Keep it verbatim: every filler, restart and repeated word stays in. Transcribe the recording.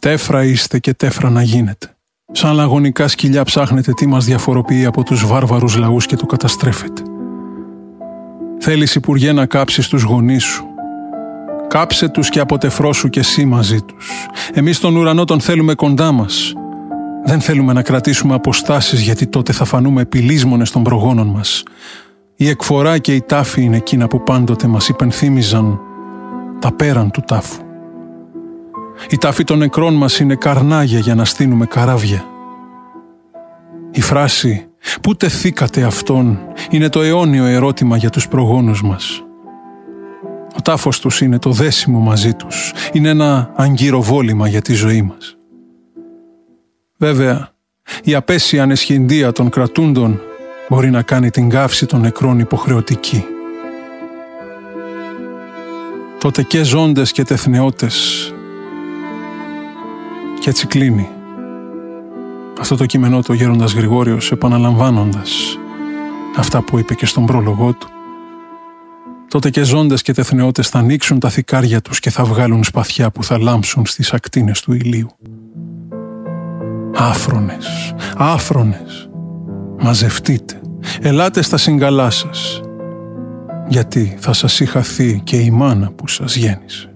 Τέφρα είστε και τέφρα να γίνετε. Σαν λαγωνικά σκυλιά ψάχνετε τι μας διαφοροποιεί από τους βάρβαρους λαούς και το καταστρέφετε. Θέλεις, Υπουργέ, να κάψεις τους γονείς σου. Κάψε τους και αποτεφρώσου και εσύ μαζί τους. Εμείς τον ουρανό τον θέλουμε κοντά μας. Δεν θέλουμε να κρατήσουμε αποστάσεις, γιατί τότε θα φανούμε επιλύσμονες των προγόνων μας. Η εκφορά και η τάφη είναι εκείνα που πάντοτε μας υπενθύμιζαν τα πέραν του τάφου. Η τάφη των νεκρών μας είναι καρνάγια για να στείνουμε καράβια. Η φράση «Πού τεθήκατε αυτόν» είναι το αιώνιο ερώτημα για τους προγόνους μας. Ο τάφος τους είναι το δέσιμο μαζί τους, είναι ένα αγκυροβόλημα για τη ζωή μας. Βέβαια, η απέσια αναισχυντία των κρατούντων μπορεί να κάνει την καύση των νεκρών υποχρεωτική. Τότε και ζώντες και τεθνεώτες. Και έτσι κλείνει αυτό το κείμενό του ο Γέροντας Γρηγόριος, επαναλαμβάνοντας αυτά που είπε και στον πρόλογό του. Τότε και ζώντες και τεθνεώτες θα ανοίξουν τα θικάρια τους και θα βγάλουν σπαθιά που θα λάμψουν στις ακτίνες του ηλίου. Άφρονες, άφρονες, μαζευτείτε, ελάτε στα συγκαλά σας, γιατί θα σας είχαθεί και η μάνα που σας γέννησε.